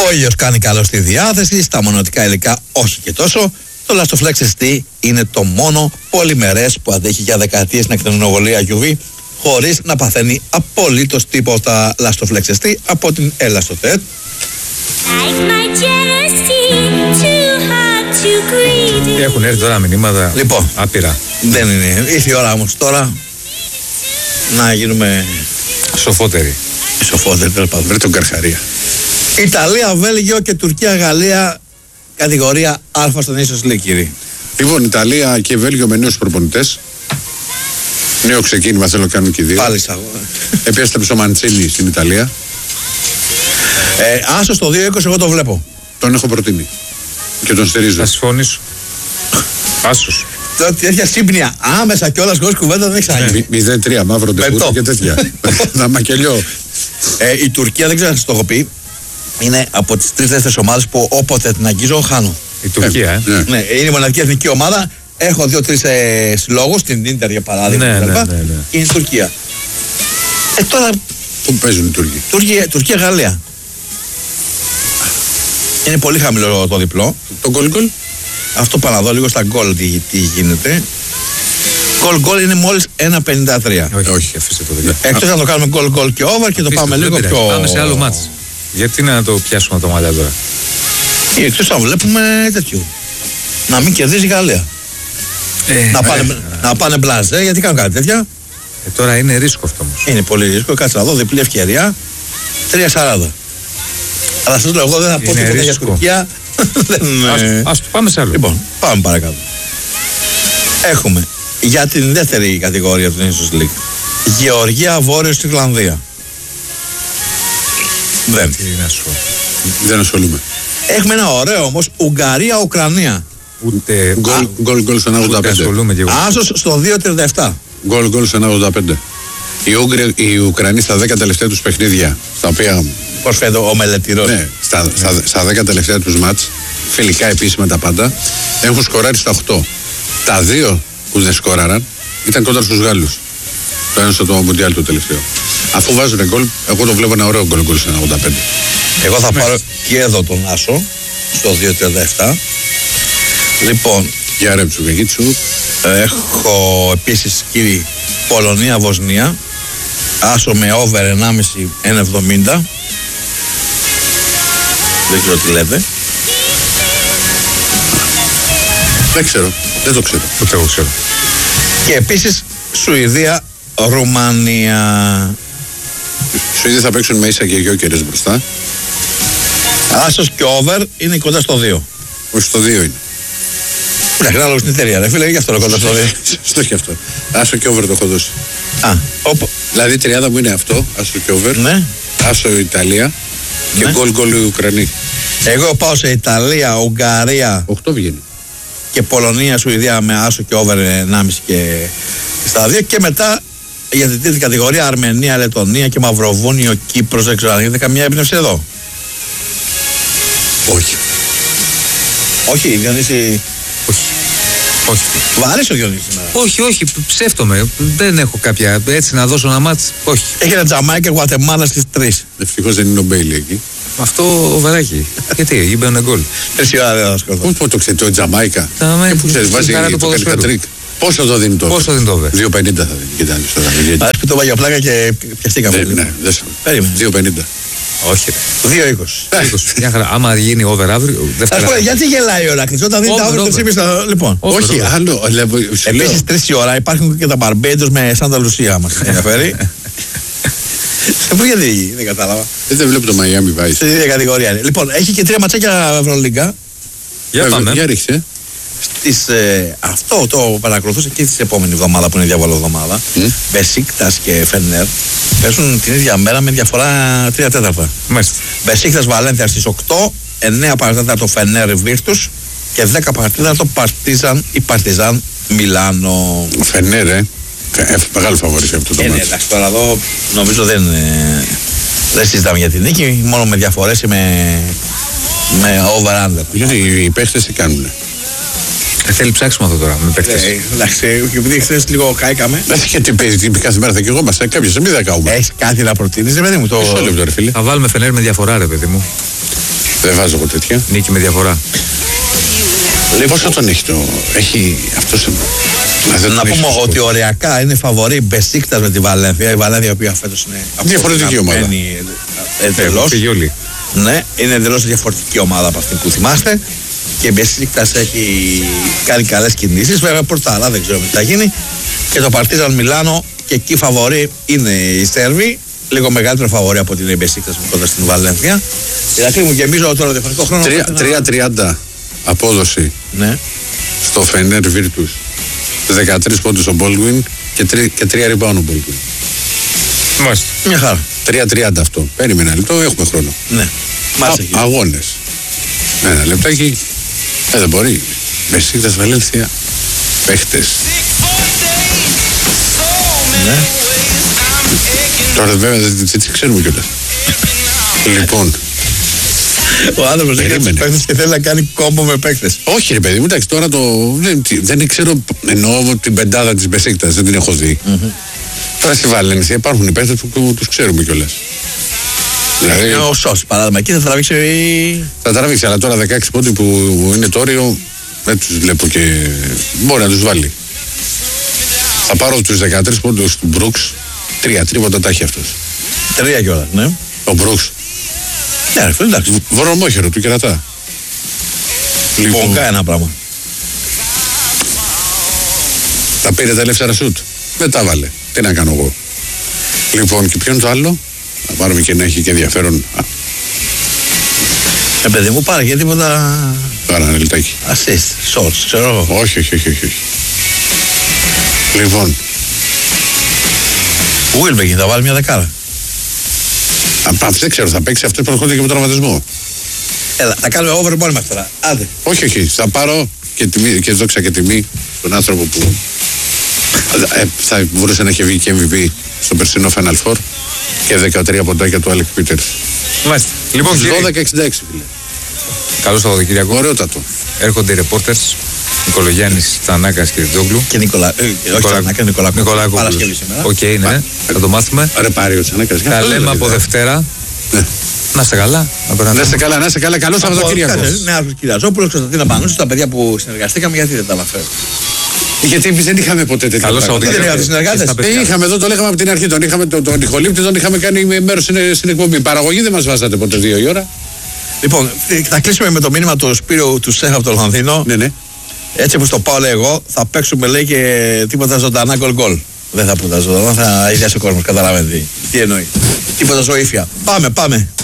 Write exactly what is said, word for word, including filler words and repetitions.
Ο ήλιος κάνει καλό στη διάθεση, στα μονοτικά υλικά όσο και τόσο. Το Lastoflex ες τι είναι το μόνο πολυμερές που αντέχει για δεκαετίες στην ακτινοβολία γιου βι χωρίς να παθαίνει απολύτως τίποτα. Lastoflex ες τι από την Elastotet. Έχουν έρθει τώρα μηνύματα λοιπόν, άπειρα. Δεν είναι. Ήρθε η ώρα όμως τώρα να γίνουμε σοφότεροι. Σοφότεροι, τέλος πάντων. Βρε τον Καρχαρία. Ιταλία, Βέλγιο και Τουρκία, Γαλλία, κατηγορία Α στον Nations League, κύριε. Λοιπόν, Ιταλία και Βέλγιο με νέους προπονητές. Νέο ξεκίνημα θέλω να κάνουν και οι δύο. Πάλι σαγώ. Επέστρεψε ο Μαντσίνη στην Ιταλία. Ε, άσο στο δύο είκοσι, εγώ το βλέπω. Τον έχω προτείνει. Και τον στηρίζω. Θα συμφωνήσω. Άσος. Τέτοια σύμπνοια άμεσα κιόλας χωρίς κουβέντα δεν έχει ξαναγίνει. μηδέν τρία μαύρο ντεχούτο και τέτοια. Να μακελιώ. Ε, η Τουρκία, δεν ξέρω αν σας το έχω πει, είναι από τις τρεις δεύτερες ομάδες που όποτε την αγγίζω χάνω. Η Τουρκία, ε. Ναι, ναι, είναι η μοναδική εθνική ομάδα. Έχω δύο-τρεις ε, συλλόγους, την Ίντερ για παράδειγμα. Ναι, και, ναι, ναι, ναι. Και είναι η Τουρκία. Ε, τώρα. Πού παίζουν οι Τούρκοι? Τουρκία, Τουρκία-Γαλλία. Είναι πολύ χαμηλό το διπλό. Το γκολ γκολ. Αυτό πάω να δω λίγο στα γκολ τι, τι γίνεται. Γκολ γκολ είναι μόλις ένα πενήντα τρία. Όχι, όχι, αφήστε το δεκά. Εκτός να το κάνουμε γκολ γκολ και over και το πάμε το, λίγο πιο. Πάμε σε άλλο μάτς. Γιατί να το πιάσουμε το μαλλιά τώρα? Ή εκτός να βλέπουμε τέτοιο. Να μην κερδίζει η Γαλλία. Ε, να, ε, πάνε, ε, να πάνε μπλάζε, γιατί κάνουν κάτι τέτοια. Ε, τώρα είναι ρίσκο αυτό όμως. Είναι πολύ ρίσκο. Κάτσε να δω, διπλή ευκαιρία. τρία σαράντα. Αλλά σας λέω, εγώ δεν θα πω τίποτα για Τουρκία. Ας, ας το πάμε σε άλλο. Λοιπόν, πάμε παρακάτω. Έχουμε για την δεύτερη κατηγορία του Nations League Γεωργία, Βόρειος Ιρλανδία. Δεν. Τι να σου. Δεν ασχολούμαι. Έχουμε ένα ωραίο όμως Ουγγαρία, Ουκρανία. Ούτε. Γκολ γκολ στο ένα ογδόντα πέντε. Άσος στο δύο τριάντα επτά. Γκολ γκολ στο ένα ογδόντα πέντε. Οι, Ούγγροι, οι Ουκρανοί στα δέκα τελευταία τους παιχνίδια, στα οποία. Πώς φαίνεται ο μελετηρός. Ναι, στα, ναι. στα, στα δέκα τελευταία τους μάτς, φιλικά επίσημα τα πάντα, έχουν σκοράρει στα οκτώ. Τα δύο που δεν σκόραραν ήταν κοντά στους Γάλλους. Το ένα στο Μουντιάλ το τελευταίο. Αφού βάζουν γκολ, εγώ το βλέπω ένα ωραίο γκολ γκολ στο ένα ογδόντα πέντε. Εγώ θα πάρω και εδώ τον Άσο στο δύο τριάντα επτά. Λοιπόν, για ρέμψου και γίτσου. Έχω επίσης, κύριοι, Πολωνία, Βοσνία. Άσο με over ενάμιση ένα εβδομήντα. Δεν ξέρω τι λέτε. Δεν ξέρω, δεν το ξέρω. Ούτε εγώ ξέρω. Και επίσης Σουηδία, Ρουμανία. Οι Σουηδοί θα παίξουν με ίσα και γιόκερες μπροστά. Άσος και over είναι κοντά στο δύο. Όχι, στο δύο είναι. Πρέπει να λόγω στην εταιρεία, ρε φίλε, γι' αυτό είναι κοντά στο δύο. Σωστό και αυτό. Άσο και over το έχω δώσει. Α, όπα. Δηλαδή η τριάδα μου είναι αυτό, άσο και over. Ναι. Άσο Ιταλία και Ναι. γκολ γκολ οι Ουκρανοί. Εγώ πάω σε Ιταλία, Ουγγαρία οκτώ βγαίνει. και Πολωνία, Σουηδία με άσο και over ενάμιση και στα δύο. Και μετά για την τρίτη κατηγορία Αρμενία, Λετωνία και Μαυροβούνιο, Κύπρος. Δεν ξέρω αν έχετε καμιά έμπνευση εδώ. Όχι. Όχι, Διονύση. Όχι. Όχι. Β' αρέσει ο Διονύσης σήμερα. Όχι, όχι, ψεύτομαι. Δεν έχω κάποια. Έτσι να δώσω ένα μάτς. Όχι. Έχει ένα Τζαμάικα Γουατεμάλα στις τρεις. Ευτυχώς δεν είναι ο Μπέιλι εκεί. Αυτό ο Βαράκι. Γιατί, είπε ένα γκολ. Τρεις ώρα δεν θα σκοτώ. Πώς το ξέρει, το Τζαμάικα. Τζαμάικα, Και που ξέρεις, βάζει στην χαρά του το κάνει ποδοσφαίρου. κατρίκ. Πόσο το δίνει το. Πόσο δίνει το over? δύο πενήντα θα δίνει. Κοιτάξτε τώρα. Ας πει το βάγια πλάκα και πιαστήκαμε. Ναι, ναι, δεν σου. Περίμενε. δύο πενήντα. Όχι. δύο είκοσι. Μια χαρά. Άμα γίνει over αύριο. Ας πούμε, γιατί γελάει ο Ράκλης όταν δίνει τα Over, over over. τρεις και μισή. Λοιπόν. Over, Όχι, over. άλλο. Επίσης τρεις η ώρα υπάρχουν και τα Μπαρμπέντος με Σάντα Λουσία μας ενδιαφέρει. Πού γιατί δεν κατάλαβα. Δεν βλέπω το Miami Vice. Στην ίδια κατηγορία είναι. Λοιπόν, έχει και τρία ματσάκια Ευρωλίγκα. Για πάμε. Για ρίξε. Στις, ε, αυτό το παρακολουθούσα και την επόμενη εβδομάδα που είναι διάβολο εβδομάδα. Mm. Μπεσίκτας και Φενέρ παίζουν την ίδια μέρα με διαφορά τρία τέταρτα. Μάλιστα. Μπεσίκτας Βαλένθια στις οκτώ, εννέα παρατέταρτο Φενέρ Βίρτους και δέκα παρατέταρτο Παρτίζαν ή Παρτιζάν Μιλάνο. Φενέρ, ε. Ε, Μεγάλο φαβορί σε αυτό το Ε, ναι, μάτι. εντάξει, τώρα εδώ νομίζω δεν, ε, δεν συζητάμε για την νίκη, μόνο με διαφορές ή με, με over-under. Γιατί οι παίχτες τι κάνουνε. Ε, θέλει ψάξιμο αυτό τώρα με παίκτες. Ε, εντάξει, και επειδή χθες λίγο κάηκαμε. Γιατί παίζει κάθε μέρα θα και εγώ μας. Κάποια στιγμή δεν καούμε. Έχεις κάτι να προτείνεις, ρε παιδί μου. Το... Μισό λεπτό, ρε φίλε. Θα βάλουμε Φενέρ με διαφορά, ρε παιδί μου. Δεν βάζω εγώ τέτοια. Νίκη με διαφορά. Λοιπόν, πόσο τον έχει το. Έχει αυτός. Να, να πούμε ότι οριακά είναι φαβορή Μπεσίκτας με τη Βαλένθια. Η Βαλένθια, η οποία φέτος είναι διαφορετική ομάδα. Εντελώς. Ναι, είναι εντελώς διαφορετική ομάδα από αυτή που θυμάστε. Και η Μπεσίκτας έχει κάνει καλές κινήσεις. Βέβαια, πορτάλα, δεν ξέρω τι θα γίνει. Και το Παρτίζαν Μιλάνο, και εκεί φαβορή είναι οι Σέρβοι. Λίγο μεγαλύτερο φαβορή από την Μπεσίκτας κοντά στην Βαλένθια. Δηλαδή μου γεμίζω τώρα διαφορετικό χρόνο. τρία τριάντα απόδοση. Ναι. Στο Φενέρ Virtus. δεκατρείς πόντους ο Baldwin και, τρι, και τρία rebound ο Baldwin. Μάλιστα. Μια χαρά. τρία τριάντα αυτό. Περίμενα λεπτό, έχουμε χρόνο. Ναι. Α, αγώνες. Ένα λεπτάκι. Ε, δεν μπορεί. Μπεσίκτας Βαλένθια. Παίχτες. Ναι. Τώρα βέβαια δεν τι ξέρουμε κιόλας. Λοιπόν. Ο άνθρωπος έχει παίκτες και θέλει να κάνει κόμπο με παίκτες. Όχι ρε παιδί μου, εντάξει, τώρα το. Δεν, δεν ξέρω, εννοώ την πεντάδα της Μπεσίκτας, δεν την έχω δει. Mm-hmm. Τώρα στη Βαλένθια υπάρχουν οι παίκτες που, που τους ξέρουμε κιόλας. Δηλαδή. Ο Σος, παράδειγμα, εκεί θα τραβήξει. Θα τραβήξει, αλλά τώρα δεκαέξι πόντοι που είναι το όριο, δεν τους βλέπω και. Μπορεί να τους βάλει. Θα πάρω τους δεκατρείς πόντους του Μπρουξ, τρία τρίποτα τα έχει αυτός. Τρία κιόλας, ναι. Ο Μπρουξ. Ναι, ρε φίλε, εντάξει. Βορομόχερο του κερατά. Λοιπόν, ένα πράγμα. Τα πήρε τα ελεύθερα σουτ. Δεν τα βάλε. Τι να κάνω εγώ. Λοιπόν, και ποιον το άλλο. Να πάρουμε και να έχει και ενδιαφέρον. Ε, παιδί μου, πάρε και τίποτα. Πάρα ένα λεπτάκι. Assist, shorts, ξέρω εγώ. Όχι, όχι, όχι, όχι. Λοιπόν. Ο Wilbekin θα βάλει μια δεκάρα. Α, δεν ξέρω, θα παίξει αυτό που έρχονται και με τραυματισμό. Έλα, θα κάνουμε over μόνο μας τώρα. Άντε. Όχι, όχι. Θα πάρω και, τιμή, και δόξα και τιμή στον άνθρωπο που ε, θα μπορούσε να έχει βγει και εμ βι πι στο περσινό Final Four και δεκατρία ποντάκια του Άλεκ Πίτερς. Μάλιστα. Λοιπόν, δώδεκα εξήντα έξι, φίλε. Καλό Σαββατοκύριακο. Ωραιότατο. Έρχονται οι ρεπόρτερς Νικολογιάννης, Τσανάκας και Ριτζόγλου. Και Νικολα... ε, όχι Τσανάκα, Νικολάκο. Νικολάκο. Παρασκευή σήμερα. Οκ, okay, ναι. Θα το μάθουμε. Ρε πάρει ο Τσανάκας. Τα λέμε από Δευτέρα. Να είστε καλά. Να είστε καλά, να είστε καλά. Καλό Σαββατοκύριακο. Ναι, Άρχος Κυριαζόπουλος, Κωνσταντίνα Πανούση, τα παιδιά που συνεργαστήκαμε, γιατί δεν τα αναφέρω. Γιατί εμείς δεν είχαμε ποτέ τέτοια. Καλό Σαββατοκύριακο. Ε, είχαμε εδώ, το λέγαμε από την αρχή. Τον είχαμε τον, τον Νικολίπτη, τον είχαμε κάνει μέρος στην, στην εκπομπή. Παραγωγή δεν μας βάζατε ποτέ δύο η ώρα. Λοιπόν, θα κλείσουμε με το μήνυμα του Σπύρου του Σέχα από το Λονδίνο. Ναι, ναι. Έτσι όπως το πάω, λέει εγώ, θα παίξουμε, λέει, και τίποτα ζωντανά γκολ-γκολ. Δεν θα πω τα ζωντανά, θα ιδιάσει ο κόσμος. Καταλαβαίνετε τι εννοεί. Τίποτα ζωήφια. Πάμε, πάμε.